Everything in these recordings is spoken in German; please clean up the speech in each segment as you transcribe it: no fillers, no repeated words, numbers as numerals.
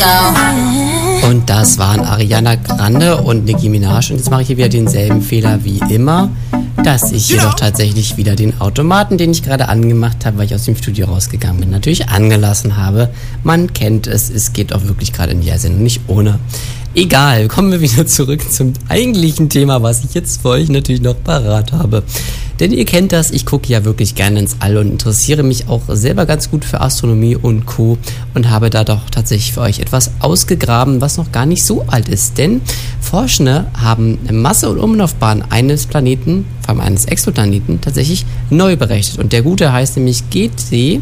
Und das waren Ariana Grande und Nicki Minaj. Und jetzt mache ich hier wieder denselben Fehler wie immer, dass ich jedoch tatsächlich wieder den Automaten, den ich gerade angemacht habe, weil ich aus dem Studio rausgegangen bin, natürlich angelassen habe. Man kennt es, es geht auch wirklich gerade in der Sendung nicht ohne. Egal, kommen wir wieder zurück zum eigentlichen Thema, was ich jetzt für euch natürlich noch parat habe. Denn ihr kennt das, ich gucke ja wirklich gerne ins All und interessiere mich auch selber ganz gut für Astronomie und Co. und habe da doch tatsächlich für euch etwas ausgegraben, was noch gar nicht so alt ist. Denn Forschende haben Masse und Umlaufbahn eines Planeten, vor allem eines Exoplaneten, tatsächlich neu berechnet. Und der gute heißt nämlich GJ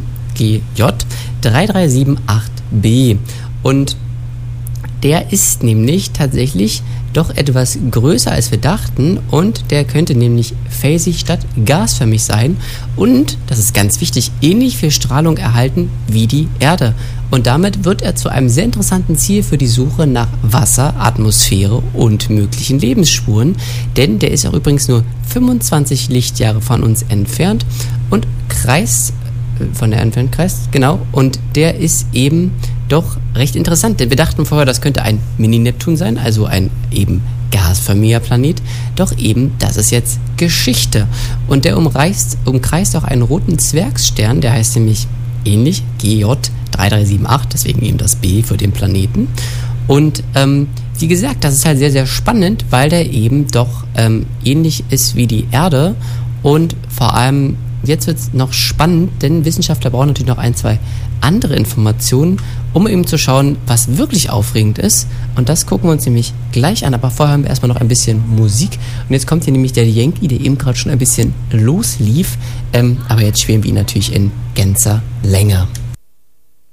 3378b. Und der ist nämlich tatsächlich doch etwas größer, als wir dachten, und der könnte nämlich phasig statt gasförmig sein und, das ist ganz wichtig, ähnlich viel Strahlung erhalten wie die Erde. Und damit wird er zu einem sehr interessanten Ziel für die Suche nach Wasser, Atmosphäre und möglichen Lebensspuren, denn der ist auch übrigens nur 25 Lichtjahre von uns entfernt und kreist, genau, und der ist eben doch recht interessant, denn wir dachten vorher, das könnte ein Mini-Neptun sein, also ein eben gasförmiger Planet, doch eben, das ist jetzt Geschichte. Und der umkreist auch einen roten Zwergsstern, der heißt nämlich ähnlich, GJ 3378, deswegen eben das B für den Planeten. Und wie gesagt, das ist halt sehr, sehr spannend, weil der eben doch ähnlich ist wie die Erde und vor allem jetzt wird es noch spannend, denn Wissenschaftler brauchen natürlich noch ein, zwei andere Informationen, um eben zu schauen, was wirklich aufregend ist. Und das gucken wir uns nämlich gleich an. Aber vorher haben wir erstmal noch ein bisschen Musik. Und jetzt kommt hier nämlich der Yankee, der eben gerade schon ein bisschen loslief. Aber jetzt spielen wir ihn natürlich in ganzer Länge.